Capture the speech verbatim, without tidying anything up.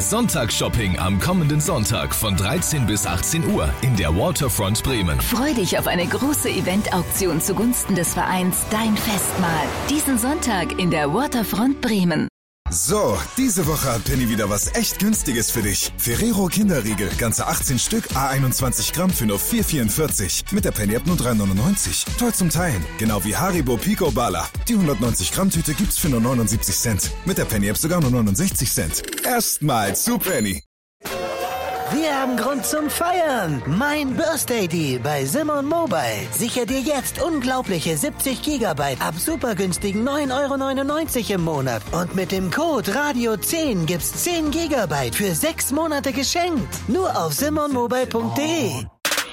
Sonntagsshopping am kommenden Sonntag von dreizehn bis achtzehn Uhr in der Waterfront Bremen. Freu dich auf eine große Eventauktion zugunsten des Vereins Dein Festmahl. Diesen Sonntag in der Waterfront Bremen. So, diese Woche hat Penny wieder was echt Günstiges für dich. Ferrero Kinderriegel, ganze achtzehn Stück, à einundzwanzig Gramm für nur vier vierundvierzig. Mit der Penny App nur drei neunundneunzig. Toll zum Teilen. Genau wie Haribo Pico Bala. Die hundertneunzig Gramm Tüte gibt's für nur neunundsiebzig Cent. Mit der Penny App sogar nur neunundsechzig Cent. Erstmal zu Penny. Wir haben Grund zum Feiern. Mein Birthday Deal bei Simon Mobile. Sicher dir jetzt unglaubliche siebzig Gigabyte ab super günstigen neun Euro neunundneunzig im Monat. Und mit dem Code Radio zehn gibt's zehn Gigabyte für sechs Monate geschenkt. Nur auf simon mobile punkt de.